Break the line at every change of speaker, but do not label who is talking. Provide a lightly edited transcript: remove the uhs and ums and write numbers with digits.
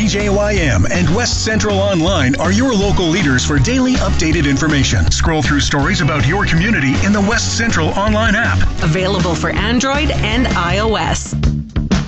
WCJYM and West Central Online are your local leaders for daily updated information. Scroll through stories about your community in the West Central Online app.
Available for Android and iOS.